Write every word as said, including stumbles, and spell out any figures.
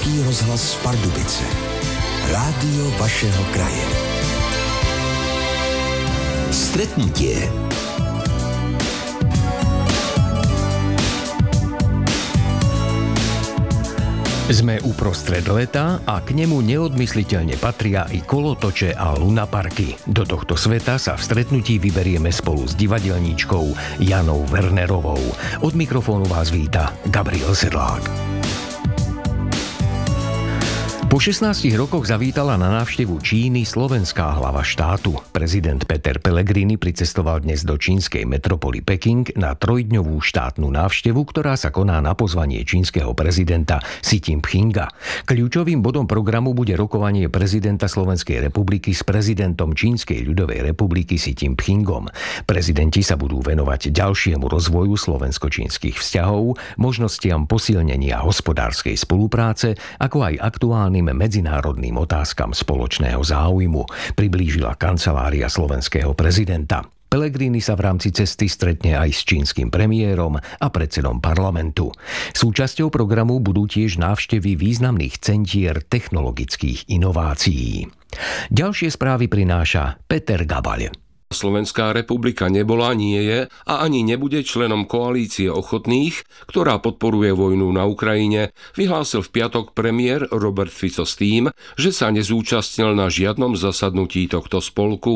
Český rozhlas Pardubice. Rádio vašeho kraje. Stretnutie. Sme uprostred leta a k nemu neodmysliteľne patria i kolotoče a lunaparky. Do tohto sveta sa v stretnutí vyberieme spolu s divadelníčkou Janou Wernerovou. Od mikrofónu vás víta Gabriel Sedlák. Po šestnástich rokoch zavítala na návštevu Číny slovenská hlava štátu. Prezident Peter Pellegrini pricestoval dnes do čínskej metropoly Peking na trojdňovú štátnu návštevu, ktorá sa koná na pozvanie čínskeho prezidenta Xi Jinpinga. Kľúčovým bodom programu bude rokovanie prezidenta Slovenskej republiky s prezidentom Čínskej ľudovej republiky Xi Jinpingom. Prezidenti sa budú venovať ďalšiemu rozvoju slovensko-čínskych vzťahov, možnostiam posilnenia hospodárskej spolupráce, ako aj aktuálnym medzinárodným otázkam spoločného záujmu, priblížila kancelária slovenského prezidenta. Pellegrini sa v rámci cesty stretne aj s čínskym premiérom a predsedom parlamentu. Súčasťou programu budú tiež návštevy významných centier technologických inovácií. Ďalšie správy prináša Peter Gabaľ. Slovenská republika nebola, nie je a ani nebude členom koalície ochotných, ktorá podporuje vojnu na Ukrajine, vyhlásil v piatok premiér Robert Fico s tým, že sa nezúčastnil na žiadnom zasadnutí tohto spolku.